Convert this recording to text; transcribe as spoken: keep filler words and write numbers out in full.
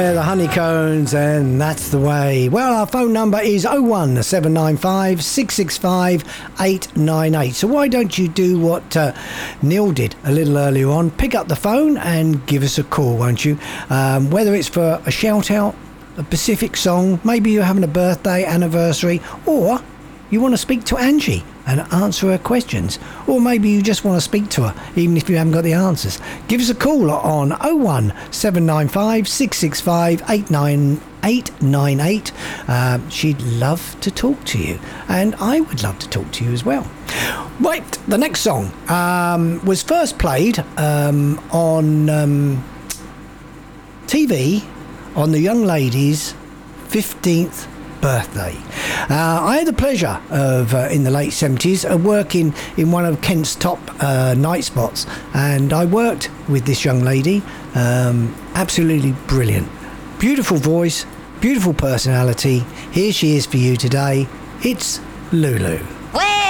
The Honeycombs, and that's the way. Well, our phone number is oh one seven nine five, six six five, eight nine eight. So why don't you do what uh, Neil did a little earlier on? Pick up the phone and give us a call, won't you? Um, whether it's for a shout out, a Pacific song, maybe you're having a birthday, anniversary, or you want to speak to Angie and answer her questions, or maybe you just want to speak to her even if you haven't got the answers. Give us a call on oh one seven nine five, six six five, eight nine eight. Uh, she'd love to talk to you, and I would love to talk to you as well. Right, the next song um, was first played um, on um, T V on the young lady's fifteenth birthday. Uh, I had the pleasure of, uh, in the late seventies, of working in one of Kent's top uh, night spots, and I worked with this young lady. Um, absolutely brilliant. Beautiful voice, beautiful personality. Here she is for you today. It's Lulu. Well,